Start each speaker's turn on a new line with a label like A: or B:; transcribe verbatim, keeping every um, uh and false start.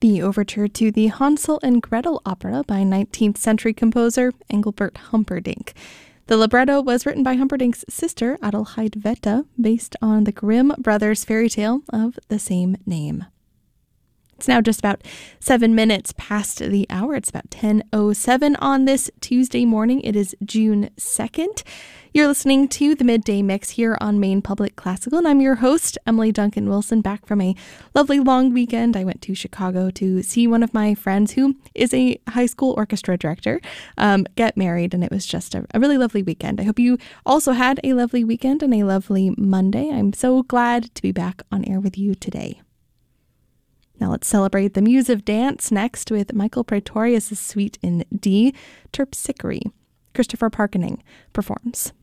A: the overture to the Hansel and Gretel opera by nineteenth century composer Engelbert Humperdinck. The libretto was written by Humperdinck's sister, Adelheid Wette, based on the Grimm brothers' fairy tale of the same name. It's now just about seven minutes past the hour. It's about ten oh seven on this Tuesday morning. It is June second. You're listening to the Midday Mix here on Maine Public Classical, and I'm your host, Emily Duncan Wilson, back from a lovely long weekend. I went to Chicago to see one of my friends who is a high school orchestra director um, get married, and it was just a, a really lovely weekend. I hope you also had a lovely weekend and a lovely Monday. I'm so glad to be back on air with you today. Now let's celebrate the muse of dance next with Michael Praetorius' Suite in D, Terpsichore. Christopher Parkening performs.